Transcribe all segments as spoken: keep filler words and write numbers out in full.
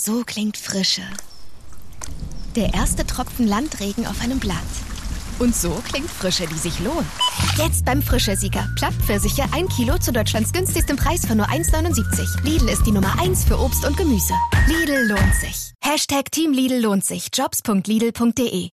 So klingt Frische. Der erste Tropfen Landregen auf einem Blatt. Und so klingt Frische, die sich lohnt. Jetzt beim Frische-Sieger. Plattpfirsiche ein Kilo zu Deutschlands günstigstem Preis für nur eins neunundsiebzig. Lidl ist die Nummer eins für Obst und Gemüse. Lidl lohnt sich. Hashtag Team Lidl lohnt sich. Jobs punkt lidl punkt de.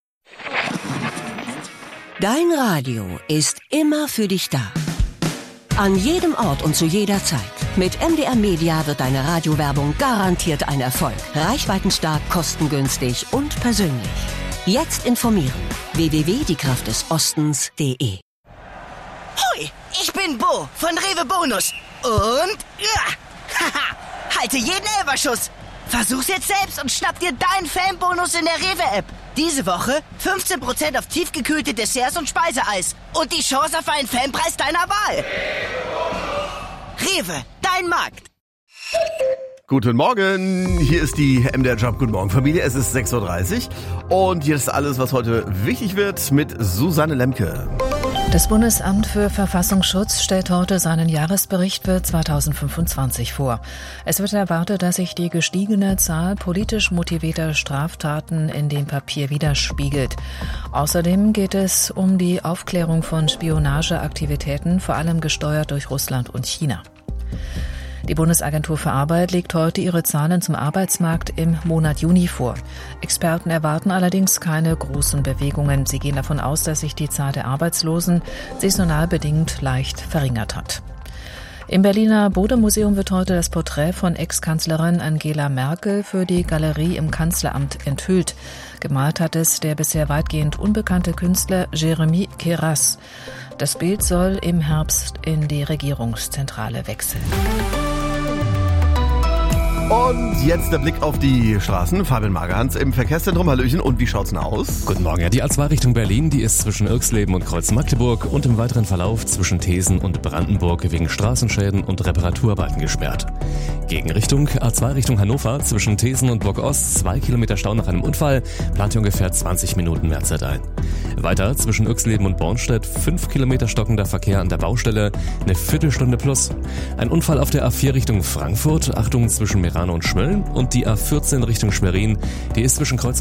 Dein Radio ist immer für dich da. An jedem Ort und zu jeder Zeit. Mit M D R Media wird deine Radiowerbung garantiert ein Erfolg. Reichweitenstark, kostengünstig und persönlich. Jetzt informieren. w w w punkt die kraft des ostens punkt de. Hui, ich bin Bo von Rewe Bonus. Und ja, haha, halte jeden Elferschuss. Versuch's jetzt selbst und schnapp dir deinen Fanbonus in der Rewe-App. Diese Woche fünfzehn Prozent auf tiefgekühlte Desserts und Speiseeis. Und die Chance auf einen Fanpreis deiner Wahl. Rewe, dein Markt. Guten Morgen, hier ist die M D R Job Guten Morgen Familie, es ist sechs Uhr dreißig und hier ist alles, was heute wichtig wird mit Susanne Lemke. Das Bundesamt für Verfassungsschutz stellt heute seinen Jahresbericht für zweitausendfünfundzwanzig vor. Es wird erwartet, dass sich die gestiegene Zahl politisch motivierter Straftaten in dem Papier widerspiegelt. Außerdem geht es um die Aufklärung von Spionageaktivitäten, vor allem gesteuert durch Russland und China. Die Bundesagentur für Arbeit legt heute ihre Zahlen zum Arbeitsmarkt im Monat Juni vor. Experten erwarten allerdings keine großen Bewegungen. Sie gehen davon aus, dass sich die Zahl der Arbeitslosen saisonal bedingt leicht verringert hat. Im Berliner Bode-Museum wird heute das Porträt von Ex-Kanzlerin Angela Merkel für die Galerie im Kanzleramt enthüllt. Gemalt hat es der bisher weitgehend unbekannte Künstler Jeremy Keras. Das Bild soll im Herbst in die Regierungszentrale wechseln. Und jetzt der Blick auf die Straßen. Fabian Magerhans im Verkehrszentrum. Hallöchen. Und wie schaut's denn aus? Guten Morgen. Ja, die A zwei Richtung Berlin, die ist zwischen Irxleben und Kreuz Magdeburg und im weiteren Verlauf zwischen Thesen und Brandenburg wegen Straßenschäden und Reparaturarbeiten gesperrt. Gegenrichtung A zwei Richtung Hannover zwischen Thesen und Burg Ost, zwei Kilometer Stau nach einem Unfall, plant ihr ungefähr zwanzig Minuten mehr Zeit ein. Weiter zwischen Irxleben und Bornstedt, fünf Kilometer stockender Verkehr an der Baustelle, eine Viertelstunde plus. Ein Unfall auf der A vier Richtung Frankfurt, Achtung zwischen Merano und Schmölln, und die A vierzehn Richtung Schwerin, die ist zwischen Kreuz